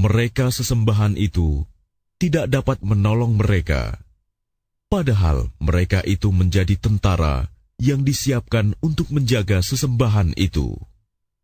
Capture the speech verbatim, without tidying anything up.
mereka sesembahan itu tidak dapat menolong mereka, padahal mereka itu menjadi tentara yang disiapkan untuk menjaga sesembahan itu.